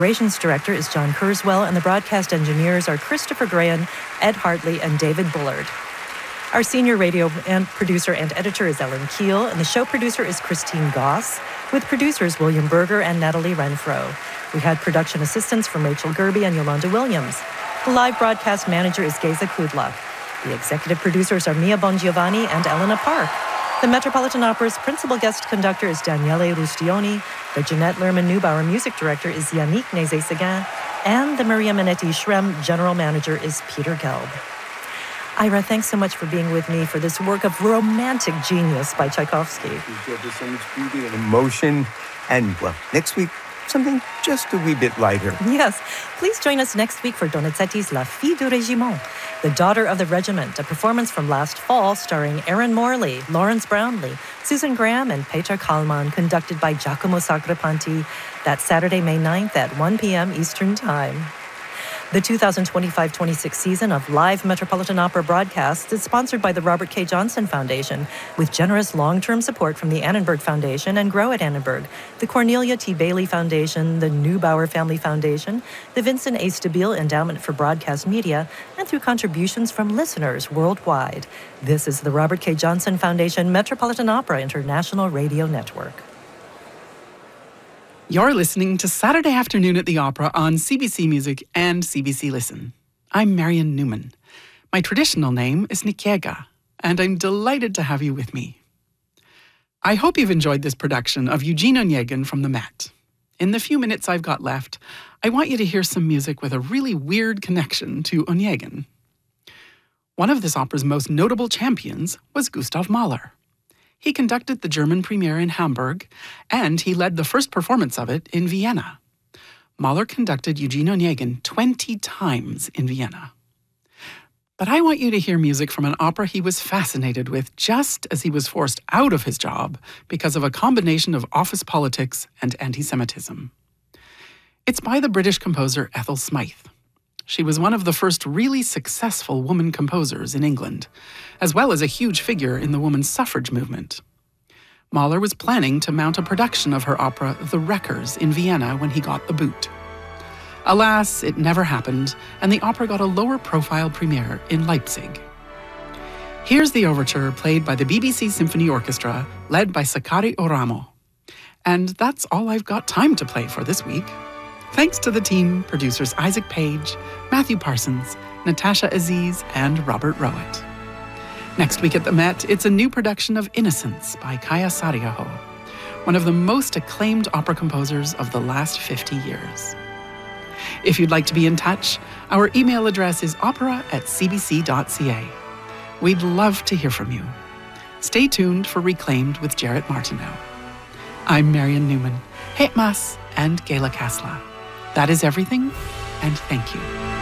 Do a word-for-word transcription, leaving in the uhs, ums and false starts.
Operations Director is John Kurzweil, and the broadcast engineers are Christopher Grahan, Ed Hartley, and David Bullard. Our senior radio and producer and editor is Ellen Keel, and the show producer is Christine Goss, with producers William Berger and Natalie Renfro. We had production assistance from Rachel Gerby and Yolanda Williams. The live broadcast manager is Geza Kudlak. The executive producers are Mia Bongiovanni and Elena Park. The Metropolitan Opera's principal guest conductor is Daniele Rustioni. The Jeanette Lerman-Neubauer music director is Yannick Nézet-Séguin. And the Maria Minetti-Schrem general manager is Peter Gelb. Ira, thanks so much for being with me for this work of romantic genius by Tchaikovsky. There's so much beauty and emotion. And, well, next week, something just a wee bit lighter. Yes. Please join us next week for Donizetti's La Fille du Régiment, The Daughter of the Regiment, a performance from last fall starring Erin Morley, Lawrence Brownlee, Susan Graham, and Peter Kallman, conducted by Giacomo Sacripanti. That's Saturday, May ninth at one p.m. Eastern Time. The two thousand twenty-five twenty-six season of live Metropolitan Opera broadcasts is sponsored by the Robert K. Johnson Foundation, with generous long-term support from the Annenberg Foundation and Grow at Annenberg, the Cornelia T. Bailey Foundation, the Neubauer Family Foundation, the Vincent A. Stabile Endowment for Broadcast Media, and through contributions from listeners worldwide. This is the Robert K. Johnson Foundation Metropolitan Opera International Radio Network. You're listening to Saturday Afternoon at the Opera on C B C Music and C B C Listen. I'm Marion Newman. My traditional name is Nikiega, and I'm delighted to have you with me. I hope you've enjoyed this production of Eugene Onegin from the Met. In the few minutes I've got left, I want you to hear some music with a really weird connection to Onegin. One of this opera's most notable champions was Gustav Mahler. He conducted the German premiere in Hamburg, and he led the first performance of it in Vienna. Mahler conducted Eugene Onegin twenty times in Vienna. But I want you to hear music from an opera he was fascinated with just as he was forced out of his job because of a combination of office politics and anti-Semitism. It's by the British composer Ethel Smythe. She was one of the first really successful woman composers in England, as well as a huge figure in the women's suffrage movement. Mahler was planning to mount a production of her opera The Wreckers in Vienna when he got the boot. Alas, it never happened, and the opera got a lower-profile premiere in Leipzig. Here's the overture played by the B B C Symphony Orchestra, led by Sakari Oramo. And that's all I've got time to play for this week. Thanks to the team, producers Isaac Page, Matthew Parsons, Natasha Aziz, and Robert Rowett. Next week at the Met, it's a new production of Innocence by Kaya Saariaho, one of the most acclaimed opera composers of the last fifty years. If you'd like to be in touch, our email address is opera at c b c dot c a. We'd love to hear from you. Stay tuned for Reclaimed with Jarrett Martineau. I'm Marion Newman. Het mas and Gela Kasla. That is everything, and thank you.